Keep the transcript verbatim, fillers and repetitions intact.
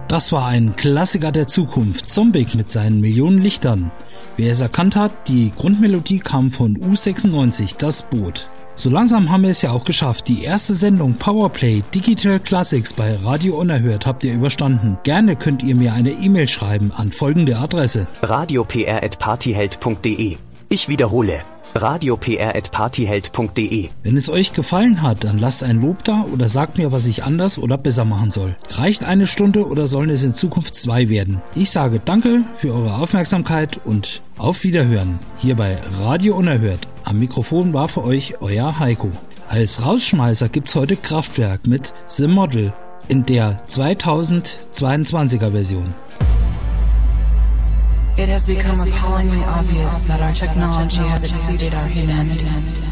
Das war ein Klassiker der Zukunft, Zombig mit seinen Millionen Lichtern. Wer es erkannt hat, die Grundmelodie kam von U sechsundneunzig, das Boot. So langsam haben wir es ja auch geschafft. Die erste Sendung Powerplay Digital Classics bei Radio Unerhört habt ihr überstanden. Gerne könnt ihr mir eine E-Mail schreiben an folgende Adresse: radiopr at partyheld punkt de. Ich wiederhole: radiopr at partyheld punkt de. Wenn es euch gefallen hat, dann lasst ein Lob da oder sagt mir, was ich anders oder besser machen soll. Reicht eine Stunde oder sollen es in Zukunft zwei werden? Ich sage danke für eure Aufmerksamkeit und auf Wiederhören hier bei Radio Unerhört. Am Mikrofon war für euch euer Heiko. Als Rausschmeißer gibt's heute Kraftwerk mit The Model in der zweitausendzweiundzwanziger Version. It has become appallingly obvious that our technology has exceeded our humanity.